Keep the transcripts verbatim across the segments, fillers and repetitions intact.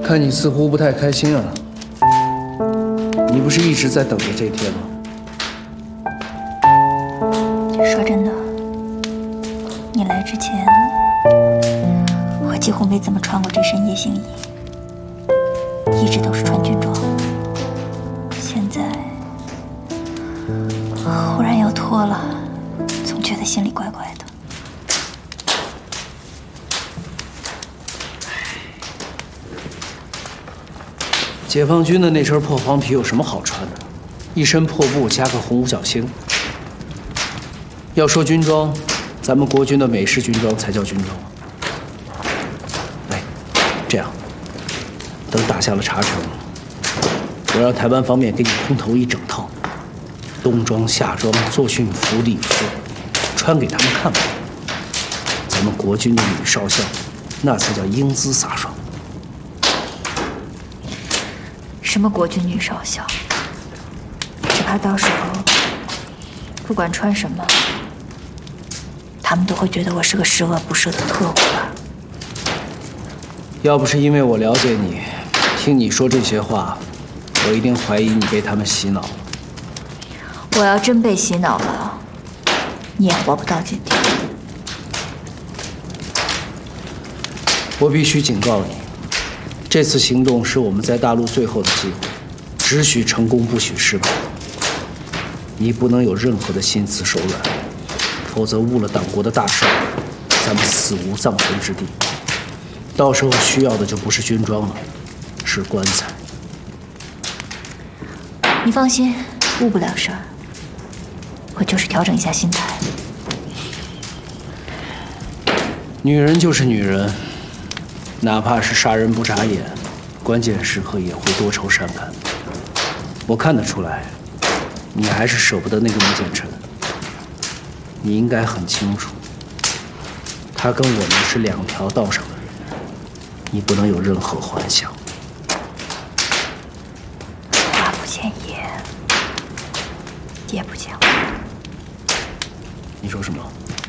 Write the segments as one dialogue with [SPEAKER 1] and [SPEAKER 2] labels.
[SPEAKER 1] 看你似乎不太开心啊。你不是一直在等着这天吗？
[SPEAKER 2] 说真的，你来之前，我几乎没怎么穿过这身夜行衣，一直都是穿军装。现在忽然要脱了，总觉得心里怪怪的。
[SPEAKER 1] 解放军的那身破黄皮有什么好穿的？一身破布加个红五角星。要说军装，咱们国军的美式军装才叫军装。哎，这样，等打下了茶城，我让台湾方面给你空投一整套，冬装、夏装、作训服、礼服，穿给他们看看。咱们国军的女少校，那才叫英姿飒爽。
[SPEAKER 2] 什么国军女少校？只怕到时候不管穿什么，他们都会觉得我是个十恶不赦的特务吧。
[SPEAKER 1] 要不是因为我了解你，听你说这些话，我一定怀疑你被他们洗脑了。
[SPEAKER 2] 我要真被洗脑了，你也活不到今天。
[SPEAKER 1] 我必须警告你。 这次行动是我们在大陆最后的机会，只许成功，不许失败。你不能有任何的心慈手软，否则误了党国的大事，咱们死无葬身之地。到时候需要的就不是军装了，是棺材。
[SPEAKER 2] 你放心，误不了事儿。我就是调整一下心态。
[SPEAKER 1] 女人就是女人。 哪怕是杀人不眨眼，关键时刻也会多愁善感。我看得出来，你还是舍不得那个穆剑尘。你应该很清楚，他跟我们是两条道上的人，你不能有任何幻想。
[SPEAKER 2] 花不见叶，叶不见花。
[SPEAKER 1] 你说什么？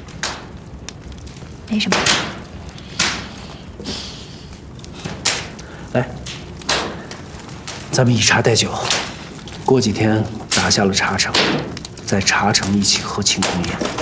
[SPEAKER 2] 没什么。
[SPEAKER 1] 来，咱们以茶代酒，过几天打下了茶城，在茶城一起喝庆功宴。